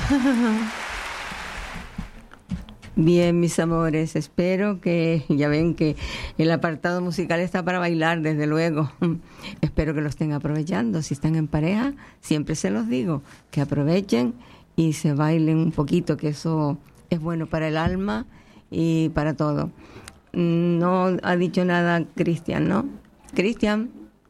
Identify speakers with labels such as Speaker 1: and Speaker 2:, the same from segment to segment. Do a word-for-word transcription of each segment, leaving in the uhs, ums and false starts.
Speaker 1: Bien, mis amores, espero que, ya ven que el apartado musical está para bailar, desde luego. Espero que lo estén aprovechando. Si están en pareja, siempre se los digo, que aprovechen y se bailen un poquito, que eso es bueno para el alma y para todo. No ha dicho nada Cristian, ¿no? Cristian.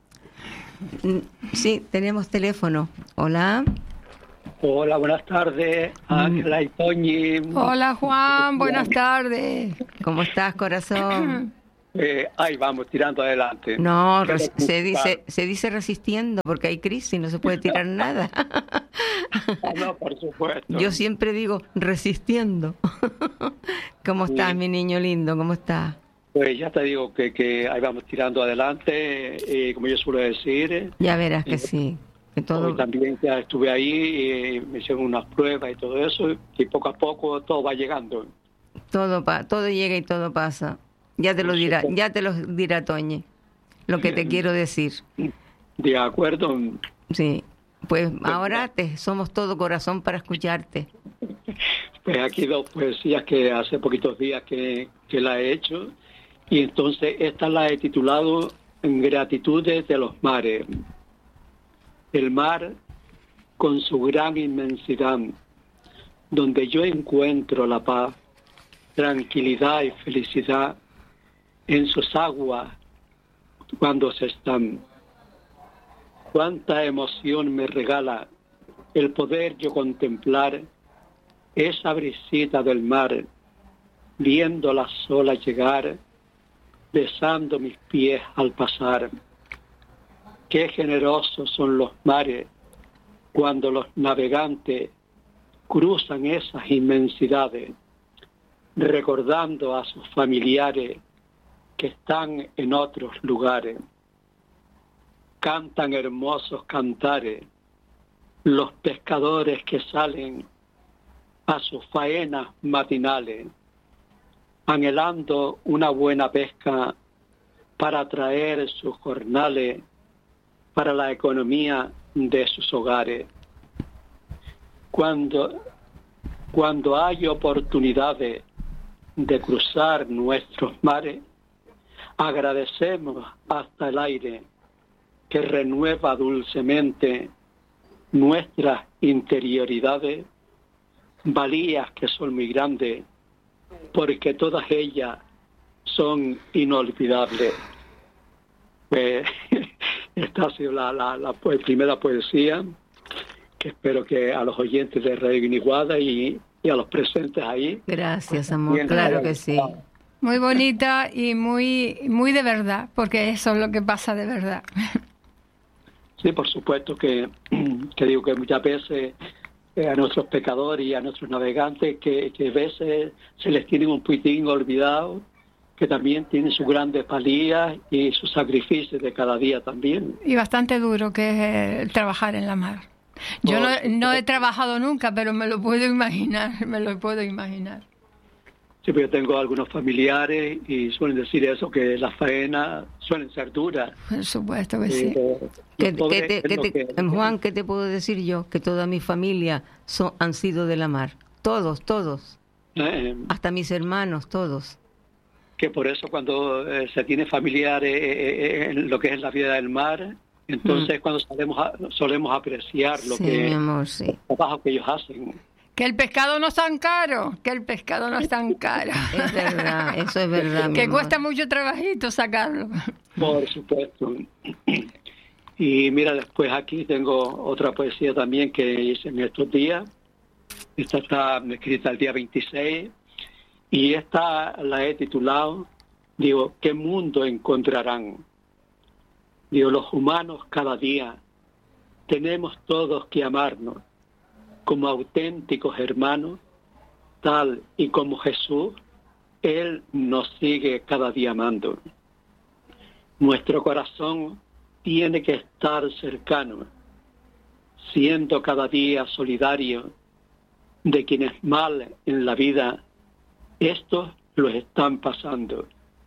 Speaker 1: Sí, tenemos teléfono. Hola.
Speaker 2: Hola, buenas tardes, Ángela y Toñi.
Speaker 3: Hola, Juan, buenas tardes.
Speaker 1: ¿Cómo estás, corazón?
Speaker 2: Eh, ahí vamos, tirando adelante.
Speaker 1: No, res- se dice se dice resistiendo, porque hay crisis, no se puede tirar nada.
Speaker 2: Ah, no, por supuesto.
Speaker 1: Yo siempre digo resistiendo. ¿Cómo
Speaker 2: Sí.
Speaker 1: estás, mi niño lindo? ¿Cómo estás?
Speaker 2: Pues ya te digo que, que ahí vamos tirando adelante, eh, como yo suelo decir.
Speaker 1: Ya verás que sí. Que todo...
Speaker 2: Hoy también ya estuve ahí, eh, me hicieron unas pruebas y todo eso, y poco a poco todo va llegando.
Speaker 1: Todo pa todo llega y todo pasa. Ya te lo dirá, ya te lo dirá Toñi, lo que te quiero decir.
Speaker 2: De acuerdo.
Speaker 1: Sí. Pues ahora te somos todo corazón para escucharte.
Speaker 2: Pues aquí dos poesías que hace poquitos días que, que la he hecho, y entonces esta la he titulado Gratitudes de los mares. El mar, con su gran inmensidad, donde yo encuentro la paz, tranquilidad y felicidad, en sus aguas cuando se están. Cuánta emoción me regala el poder yo contemplar esa brisita del mar, viendo las olas llegar, besando mis pies al pasar. Qué generosos son los mares cuando los navegantes cruzan esas inmensidades, recordando a sus familiares que están en otros lugares. Cantan hermosos cantares los pescadores que salen a sus faenas matinales, anhelando una buena pesca para traer sus jornales para la economía de sus hogares. Cuando, cuando hay oportunidades de cruzar nuestros mares, agradecemos hasta el aire que renueva dulcemente nuestras interioridades, valías que son muy grandes, porque todas ellas son inolvidables. Pues, esta ha sido la, la, la primera poesía, que espero que a los oyentes de Radio Guiniguada y, y a los presentes ahí.
Speaker 1: Gracias, amor, claro que sí.
Speaker 3: Muy bonita y muy, muy de verdad, porque eso es lo que pasa de verdad.
Speaker 2: Sí, por supuesto que, que digo que muchas veces eh, a nuestros pecadores y a nuestros navegantes que, que a veces se les tienen un poquitín olvidado, que también tienen sus grandes valías y sus sacrificios de cada día también.
Speaker 3: Y bastante duro que es eh, trabajar en la mar. Yo no, no he trabajado nunca, pero me lo puedo imaginar, me lo puedo imaginar.
Speaker 2: Sí, pero yo tengo algunos familiares y suelen decir eso, que las faenas suelen ser duras.
Speaker 3: Por supuesto que sí.
Speaker 2: Eh,
Speaker 1: ¿Qué, qué te, qué te, que... Juan, ¿qué te puedo decir yo? Que toda mi familia son, han sido de la mar. Todos, todos. Eh, Hasta mis hermanos, todos.
Speaker 2: Que por eso cuando eh, se tiene familiares eh, eh, en lo que es la vida del mar, entonces mm. cuando solemos, a, solemos apreciar lo
Speaker 1: sí,
Speaker 2: que
Speaker 1: mi amor, sí.
Speaker 2: el trabajo que ellos hacen.
Speaker 3: Que el pescado no es tan caro, que el pescado no es tan caro.
Speaker 1: Es verdad, eso es verdad, mi
Speaker 3: que
Speaker 1: amor.
Speaker 3: cuesta mucho trabajito sacarlo.
Speaker 2: Por supuesto. Y mira, después aquí tengo otra poesía también que hice en estos días. Esta está escrita el día veintiséis y esta la he titulado, digo, ¿qué mundo encontrarán? Digo, los humanos cada día tenemos todos que amarnos como auténticos hermanos, tal y como Jesús, Él nos sigue cada día amando. Nuestro corazón tiene que estar cercano, siendo cada día solidario de quienes mal en la vida, estos los están pasando.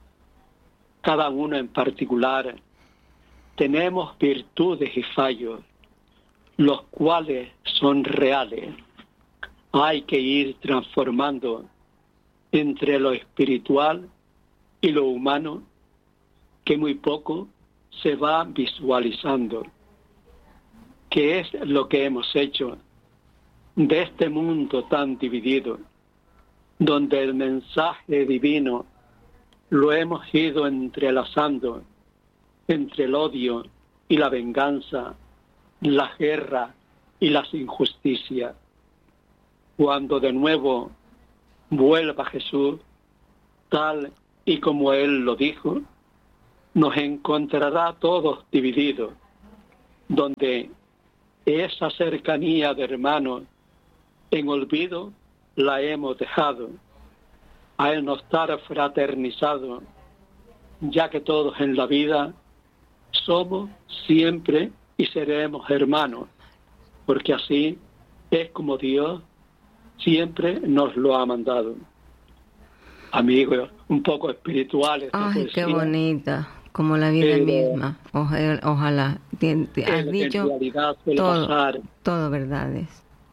Speaker 2: Cada uno en particular tenemos virtudes y fallos, los cuales son reales, hay que ir transformando entre lo espiritual y lo humano, que muy poco se va visualizando. ¿Qué es lo que hemos hecho de este mundo tan dividido, donde el mensaje divino lo hemos ido entrelazando entre el odio y la venganza, la guerra y las injusticias? Cuando de nuevo vuelva Jesús, tal y como Él lo dijo, nos encontrará todos divididos, donde esa cercanía de hermanos en olvido la hemos dejado, al no estar fraternizado, ya que todos en la vida somos siempre y seremos hermanos, porque así es como Dios siempre nos lo ha mandado. Amigos, un poco espirituales.
Speaker 1: Ay, qué bonita, como la vida pero, misma. Ojalá, ojalá. Te, te has dicho todo, pasar. todo verdades.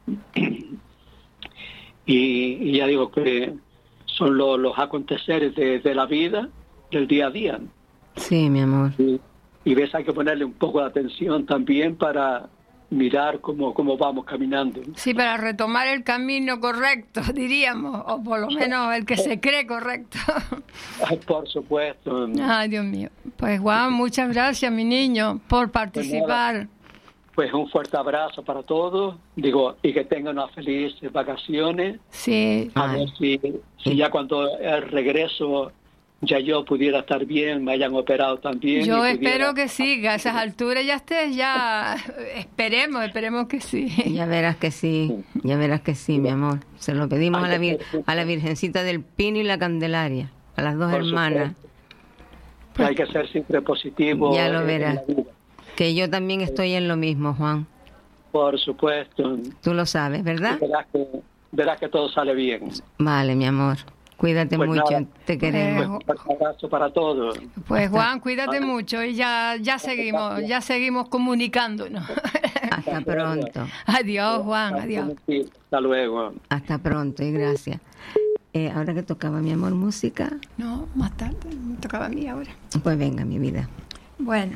Speaker 2: Y, y ya digo que son lo, los aconteceres de, de la vida, del día a día.
Speaker 1: Sí, mi amor.
Speaker 2: Y, y ves, hay que ponerle un poco de atención también para mirar cómo, cómo vamos caminando.
Speaker 3: Sí, para retomar el camino correcto, diríamos, o por lo menos el que se cree correcto.
Speaker 2: Por supuesto.
Speaker 3: Ay, Dios mío. Pues Juan, muchas gracias, mi niño, por participar.
Speaker 2: Pues, pues un fuerte abrazo para todos, digo, y que tengan unas felices vacaciones.
Speaker 3: Sí.
Speaker 2: A Ay. ver si, si ya cuando el regreso ya yo pudiera estar bien, me hayan operado también.
Speaker 3: Yo espero
Speaker 2: pudiera...
Speaker 3: que sí, que a esas alturas ya estés, ya esperemos, esperemos que sí.
Speaker 1: Ya verás que sí, ya verás que sí, mi amor. Se lo pedimos a la, vir a la Virgencita del Pino y la Candelaria, a las dos Por hermanas.
Speaker 2: Pues, hay que ser siempre positivo.
Speaker 1: Ya lo verás, que yo también estoy en lo mismo, Juan.
Speaker 2: Por supuesto.
Speaker 1: Tú lo sabes, ¿verdad?
Speaker 2: Verás que, verás que todo sale bien.
Speaker 1: Vale, mi amor. Cuídate pues mucho, nada, te queremos.
Speaker 2: Pues, un abrazo para todos.
Speaker 3: Pues Juan, cuídate Hasta. mucho y ya ya seguimos, ya seguimos comunicándonos.
Speaker 1: Hasta pronto.
Speaker 3: Adiós, Juan, adiós.
Speaker 2: Hasta luego.
Speaker 1: Hasta pronto y gracias. Eh, ahora que tocaba mi amor música.
Speaker 3: No, más tarde, me tocaba a mí ahora.
Speaker 1: Pues venga, mi vida.
Speaker 3: Bueno.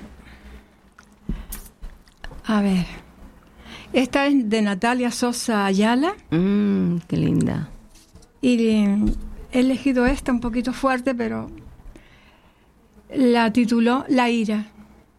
Speaker 3: A ver. Esta es de Natalia Sosa Ayala.
Speaker 1: Mmm, qué linda.
Speaker 3: Y he elegido esta un poquito fuerte, pero la tituló La ira.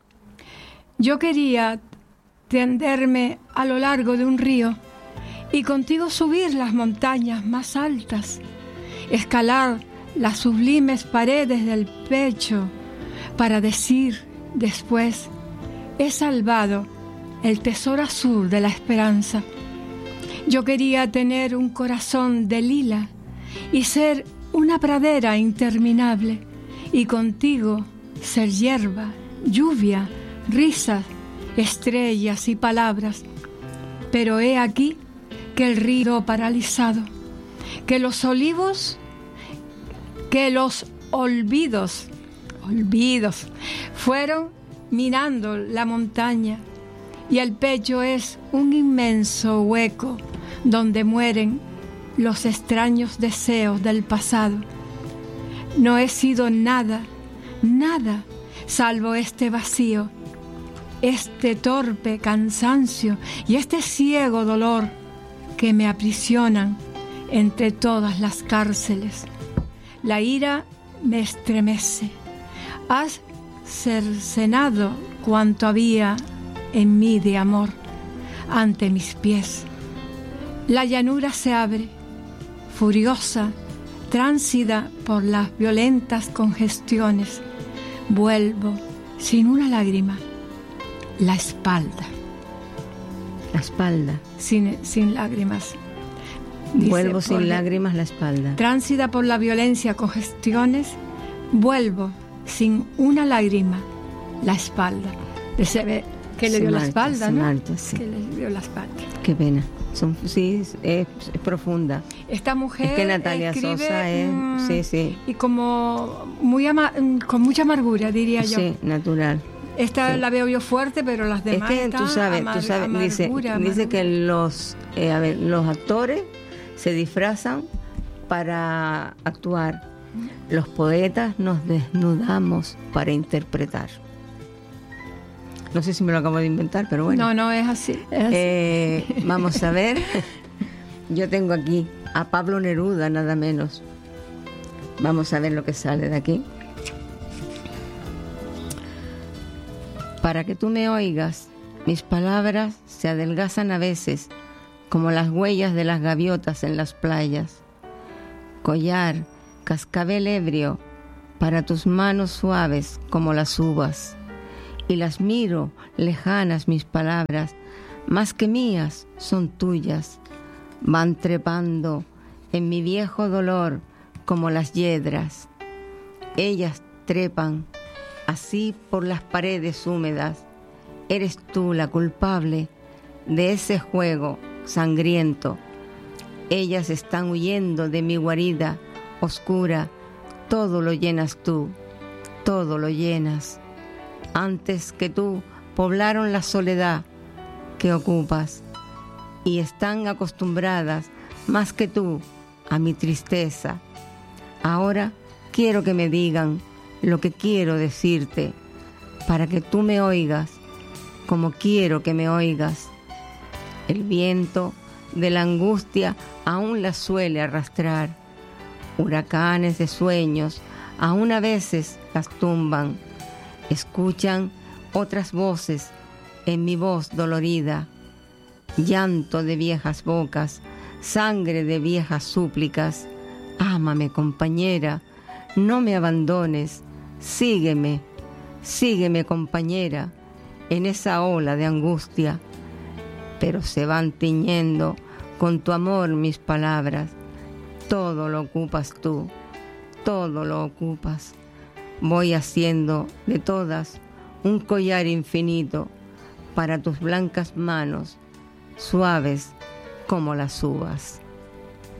Speaker 3: Yo quería tenderme a lo largo de un río y contigo subir las montañas más altas, escalar las sublimes paredes del pecho para decir después, he salvado el tesoro azul de la esperanza. Yo quería tener un corazón de lila y ser una pradera interminable, y contigo ser hierba, lluvia, risas, estrellas y palabras. Pero he aquí que el río paralizado, que los olivos, que los olvidos, olvidos, fueron minando la montaña, y el pecho es un inmenso hueco donde mueren los extraños deseos del pasado. No he sido nada, nada, salvo este vacío, este torpe cansancio y este ciego dolor que me aprisionan entre todas las cárceles. La ira me estremece. Has cercenado cuanto había en mí de amor ante mis pies. La llanura se abre, furiosa, tránsida por las violentas congestiones. Vuelvo sin una lágrima, la espalda.
Speaker 1: La espalda.
Speaker 3: Sin, sin lágrimas. Dice,
Speaker 1: vuelvo sin lágrimas la espalda.
Speaker 3: Tránsida por la violencia, congestiones, vuelvo sin una lágrima, la espalda. Se ve que le dio marcha, la espalda, ¿no?
Speaker 1: Marcha, sí.
Speaker 3: Que le dio la espalda.
Speaker 1: Qué pena. Son, sí, es, es, es profunda.
Speaker 3: Esta mujer
Speaker 1: es que Natalia
Speaker 3: escribe,
Speaker 1: Sosa es,
Speaker 3: mmm,
Speaker 1: sí, sí.
Speaker 3: Y como muy ama, con mucha amargura, diría yo.
Speaker 1: Sí, natural.
Speaker 3: Esta
Speaker 1: sí.
Speaker 3: la veo yo fuerte, pero las demás
Speaker 1: es que
Speaker 3: están
Speaker 1: tú sabes,
Speaker 3: amar,
Speaker 1: tú sabes,
Speaker 3: amargura,
Speaker 1: dice,
Speaker 3: amargura.
Speaker 1: dice que los, eh, a ver, los actores se disfrazan para actuar. Los poetas nos desnudamos para interpretar. No sé si me lo acabo de inventar, pero bueno.
Speaker 3: No, no, es así. Es así.
Speaker 1: Eh, vamos a ver. Yo tengo aquí a Pablo Neruda, nada menos. Vamos a ver lo que sale de aquí. Para que tú me oigas, mis palabras se adelgazan a veces, como las huellas de las gaviotas en las playas. Collar, cascabel ebrio, para tus manos suaves como las uvas. Y las miro, lejanas mis palabras, más que mías son tuyas. Van trepando en mi viejo dolor como las yedras. Ellas trepan así por las paredes húmedas. Eres tú la culpable de ese juego sangriento. Ellas están huyendo de mi guarida oscura. Todo lo llenas tú, todo lo llenas. Antes que tú poblaron la soledad que ocupas y están acostumbradas más que tú a mi tristeza. Ahora quiero que me digan lo que quiero decirte para que tú me oigas como quiero que me oigas. El viento de la angustia aún la suele arrastrar. Huracanes de sueños aún a veces las tumban. Escuchan otras voces en mi voz dolorida. Llanto de viejas bocas, sangre de viejas súplicas. Ámame, compañera, no me abandones. Sígueme, sígueme, compañera, en esa ola de angustia. Pero se van tiñendo con tu amor mis palabras. Todo lo ocupas tú, todo lo ocupas. Voy haciendo de todas un collar infinito para tus blancas manos, suaves como las uvas.